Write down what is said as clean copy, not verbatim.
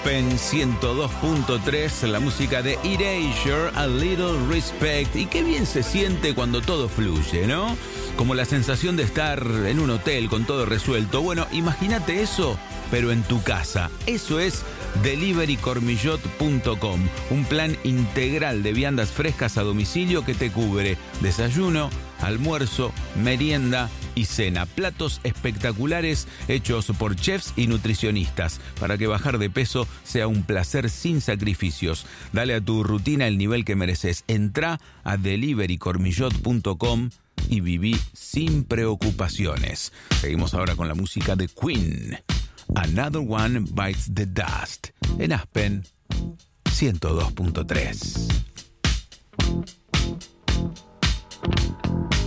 Aspen 102.3, la música de Erasure, A Little Respect. Y qué bien se siente cuando todo fluye, ¿no? Como la sensación de estar en un hotel con todo resuelto. Bueno, imagínate eso, pero en tu casa. Eso es deliverycormillot.com, un plan integral de viandas frescas a domicilio que te cubre desayuno, almuerzo, merienda y cena. Platos espectaculares hechos por chefs y nutricionistas para que bajar de peso sea un placer sin sacrificios. Dale a tu rutina el nivel que mereces. Entrá a deliverycormillot.com y viví sin preocupaciones. Seguimos ahora con la música de Queen. Another One Bites the Dust en Aspen 102.3.